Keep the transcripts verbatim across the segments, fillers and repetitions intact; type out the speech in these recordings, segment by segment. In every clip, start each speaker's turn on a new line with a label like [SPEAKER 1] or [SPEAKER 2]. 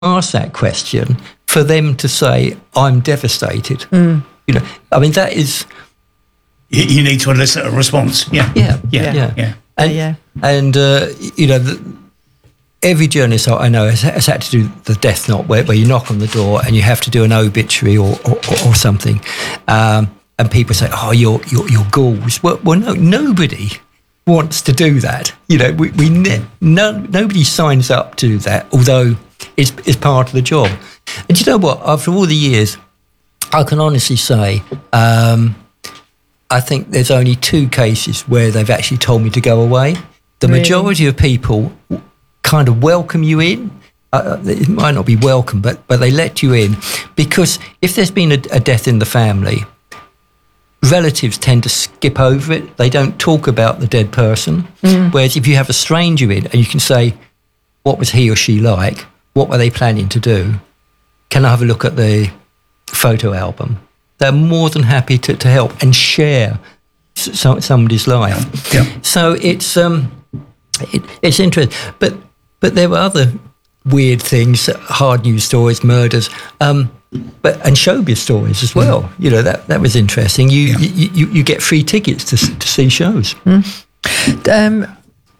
[SPEAKER 1] ask that question for them to say, I'm devastated.
[SPEAKER 2] Mm.
[SPEAKER 1] You know, I mean, that is...
[SPEAKER 3] You, you need to elicit a response. Yeah.
[SPEAKER 1] Yeah.
[SPEAKER 3] Yeah.
[SPEAKER 1] Yeah.
[SPEAKER 3] yeah. yeah.
[SPEAKER 1] And,
[SPEAKER 2] yeah.
[SPEAKER 1] and uh, you know, the, every journalist I know has, has had to do the death knot, where, where you knock on the door and you have to do an obituary or, or, or something. Um, and people say, oh, you're, you're, you're ghouls. Well, well, no, nobody wants to do that. You know, we, we ne- no, nobody signs up to do that, although it's, it's part of the job. And you know what? After all the years, I can honestly say, um, I think there's only two cases where they've actually told me to go away. The
[SPEAKER 2] Really?
[SPEAKER 1] majority of people kind of welcome you in. Uh, it might not be welcome, but but they let you in, because if there's been a, a death in the family, relatives tend to skip over it. They don't talk about the dead person. Mm. Whereas if you have a stranger in and you can say, what was he or she like? What were they planning to do? Can I have a look at the photo album? They're more than happy to, to help and share so, somebody's life.
[SPEAKER 3] Yeah.
[SPEAKER 1] So it's um, it, it's interesting. But but there were other weird things, hard news stories, murders, um, but and showbiz stories as well. Mm. You know, that that was interesting. You yeah. you, you, you get free tickets to to see shows.
[SPEAKER 2] Mm. Um,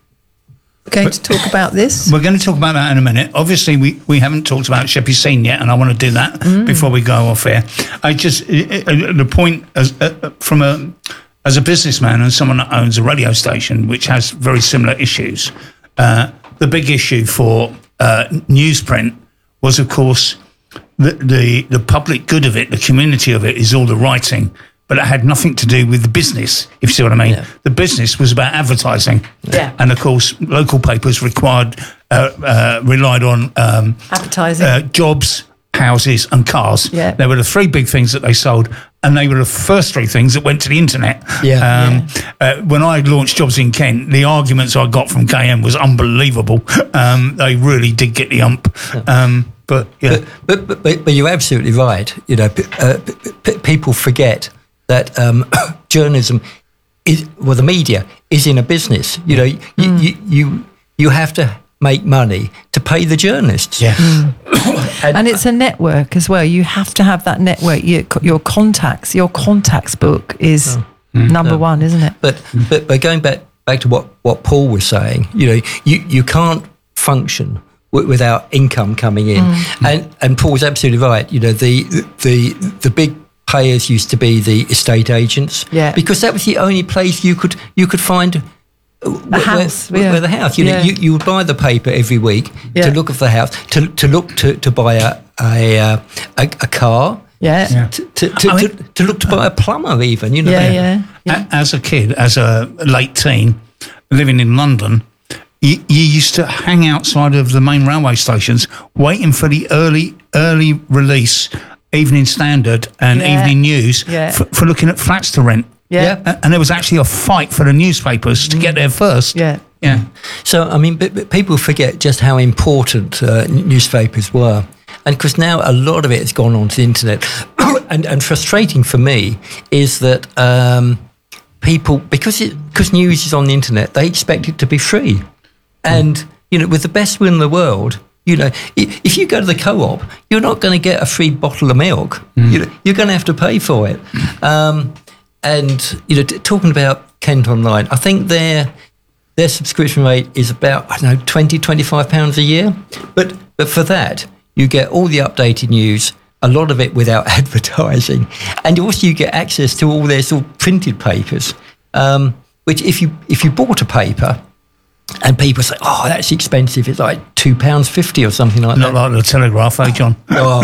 [SPEAKER 2] going but, to talk about this?
[SPEAKER 3] We're going to talk about that in a minute. Obviously, we, we haven't talked about Sheppey Scene yet, and I want to do that mm. before we go off air. I just it, it, the point as uh, from a as a businessman and someone that owns a radio station which has very similar issues. Uh, the big issue for uh, newsprint was, of course, the, the the public good of it, the community of it, is all the writing. But it had nothing to do with the business, if you see what I mean. Yeah. The business was about advertising.
[SPEAKER 2] Yeah.
[SPEAKER 3] And, of course, local papers required, uh, uh, relied on... Um,
[SPEAKER 2] advertising.
[SPEAKER 3] Uh, jobs, houses and cars.
[SPEAKER 2] Yeah.
[SPEAKER 3] They were the three big things that they sold. And they were the first three things that went to the internet.
[SPEAKER 1] Yeah.
[SPEAKER 3] Um,
[SPEAKER 2] yeah.
[SPEAKER 3] Uh, when I launched Jobs in Kent, the arguments I got from K M was unbelievable. Um, they really did get the ump. Um, but, yeah.
[SPEAKER 1] But, but, but, but you're absolutely right. You know, uh, p- p- people forget that um, journalism is, well, the media is in a business. You know, you,
[SPEAKER 2] mm.
[SPEAKER 1] you, you you have to make money to pay the journalists.
[SPEAKER 3] Yeah,
[SPEAKER 2] mm. and, and it's a network as well. You have to have that network. Your, your contacts, your contacts book is
[SPEAKER 1] oh.
[SPEAKER 2] number
[SPEAKER 1] no.
[SPEAKER 2] one, isn't it?
[SPEAKER 1] But but but going back back to what, what Paul was saying, you know, you, you can't function w- without income coming in, mm. and and Paul's absolutely right. You know, the the the big payers used to be the estate agents,
[SPEAKER 2] yeah,
[SPEAKER 1] because that was the only place you could you could find
[SPEAKER 2] a
[SPEAKER 1] where,
[SPEAKER 2] house,
[SPEAKER 1] where,
[SPEAKER 2] yeah.
[SPEAKER 1] where the house. You know,
[SPEAKER 2] yeah.
[SPEAKER 1] you, you would buy the paper every week
[SPEAKER 2] yeah.
[SPEAKER 1] to look at the house, to to look to, to buy a a, a a car,
[SPEAKER 2] yeah,
[SPEAKER 3] yeah.
[SPEAKER 1] to to, to,
[SPEAKER 3] I mean,
[SPEAKER 1] to to look to buy a plumber, even. You know,
[SPEAKER 2] yeah, yeah, yeah.
[SPEAKER 3] As a kid, as a late teen, living in London, you, you used to hang outside of the main railway stations, waiting for the early early release. Evening Standard and
[SPEAKER 2] yeah.
[SPEAKER 3] Evening News
[SPEAKER 2] yeah.
[SPEAKER 3] for, for looking at flats to rent.
[SPEAKER 2] Yeah.
[SPEAKER 3] yeah. And there was actually a fight for the newspapers to get there first.
[SPEAKER 2] Yeah.
[SPEAKER 3] Yeah.
[SPEAKER 1] So, I mean, but, but people forget just how important uh, newspapers were. And because now a lot of it has gone onto the internet. and, and frustrating for me is that um, people, because it, because news is on the internet, they expect it to be free. And, mm. you know, with the best will in the world, you know, if you go to the co-op, you're not going to get a free bottle of milk. Mm. You know, you're going to have to pay for it. Um, and you know, t- talking about Kent Online, I think their their subscription rate is about I don't know twenty, twenty-five pounds a year. But but for that, you get all the updated news, a lot of it without advertising, and also you get access to all their sort of printed papers. Um, which if you if you bought a paper. And people say, "Oh, that's expensive. It's like two pounds fifty or something like
[SPEAKER 3] Not
[SPEAKER 1] that."
[SPEAKER 3] Not like the Telegraph, eh, John?
[SPEAKER 1] Oh,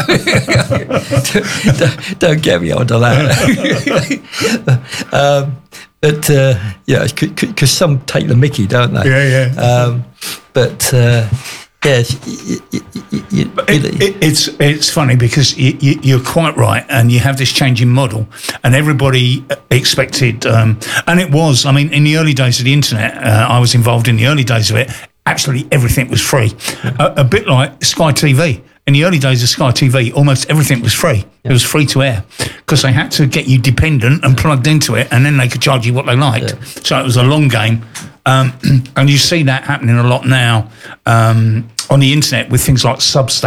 [SPEAKER 1] don't, don't get me onto that. um, but uh, yeah, because some take the mickey, don't they?
[SPEAKER 3] Yeah, yeah.
[SPEAKER 1] Um, but uh, yes, you, you, you, you,
[SPEAKER 3] it, it, it's it's funny because you, you, you're quite right, and you have this changing model, and everybody expected, um, and it was. I mean, in the early days of the internet, uh, I was involved in the early days of it. Actually, everything was free, a, a bit like Sky T V. in the early days of Sky T V, almost everything was free. Yeah. It was free to air because they had to get you dependent and plugged into it, and then they could charge you what they liked. Yeah. So it was a long game. Um, and you see that happening a lot now um, on the internet with things like Substack.